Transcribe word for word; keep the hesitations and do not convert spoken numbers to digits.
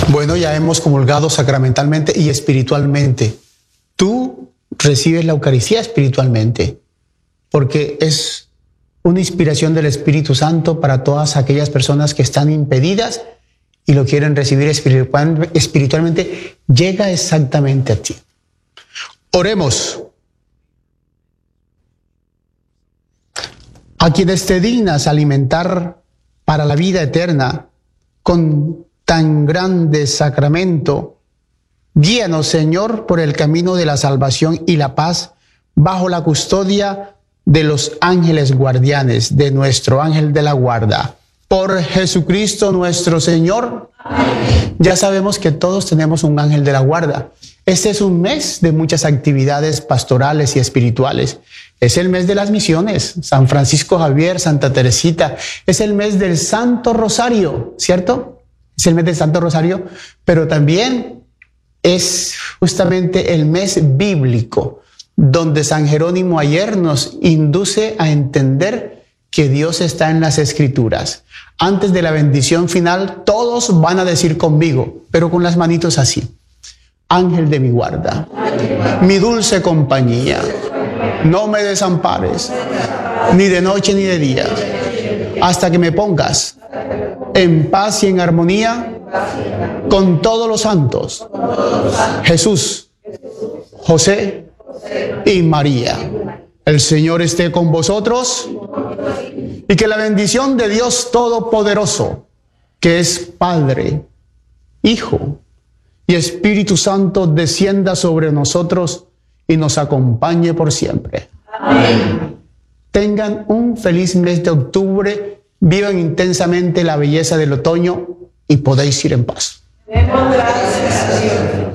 Bueno, ya hemos comulgado sacramentalmente y espiritualmente. Tú recibes la Eucaristía espiritualmente, porque es una inspiración del Espíritu Santo para todas aquellas personas que están impedidas y lo quieren recibir espiritualmente. Llega exactamente a ti. Oremos. A quienes te dignas alimentar para la vida eterna con tan grande sacramento, guíanos, Señor, por el camino de la salvación y la paz, bajo la custodia de los ángeles guardianes, de nuestro ángel de la guarda. Por Jesucristo nuestro Señor. Amén. Ya sabemos que todos tenemos un ángel de la guarda. Este es un mes de muchas actividades pastorales y espirituales. Es el mes de las misiones, San Francisco Javier, Santa Teresita. Es el mes del Santo Rosario, ¿cierto? Es el mes del Santo Rosario, pero también es justamente el mes bíblico, donde San Jerónimo ayer nos induce a entender que Dios está en las Escrituras. Antes de la bendición final, todos van a decir conmigo, pero con las manitos así: Ángel de mi guarda, mi dulce compañía, no me desampares, ni de noche ni de día, hasta que me pongas en paz y en armonía con todos los santos, Jesús, José y María. El Señor esté con vosotros y que la bendición de Dios Todopoderoso, que es Padre, Hijo y Espíritu Santo, descienda sobre nosotros y nos acompañe por siempre. Amén. Tengan un feliz mes de octubre, vivan intensamente la belleza del otoño y podéis ir en paz.